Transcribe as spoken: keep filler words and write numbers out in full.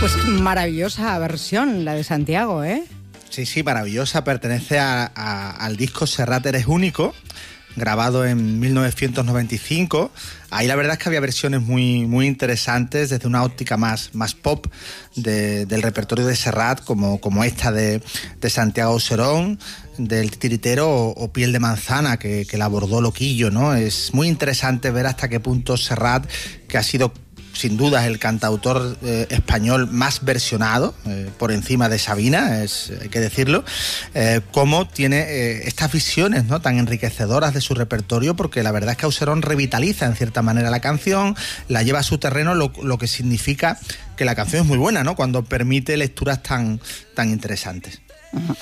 Pues maravillosa versión la de Santiago, ¿eh? Sí, sí, maravillosa. Pertenece a, a, al disco Serrat Eres Único, grabado en mil novecientos noventa y cinco. Ahí la verdad es que había versiones muy, muy interesantes desde una óptica más, más pop de, del repertorio de Serrat, como, como esta de, de Santiago Serón, del Titiritero o, o Piel de Manzana, que, que la abordó Loquillo, ¿no? Es muy interesante ver hasta qué punto Serrat, que ha sido sin duda el cantautor eh, español más versionado, eh, por encima de Sabina, es, hay que decirlo, eh, cómo tiene eh, estas visiones, ¿no?, tan enriquecedoras de su repertorio, porque la verdad es que Auserón revitaliza en cierta manera la canción, la lleva a su terreno, lo, lo que significa que la canción es muy buena, ¿no?, cuando permite lecturas tan, tan interesantes. Uh-huh.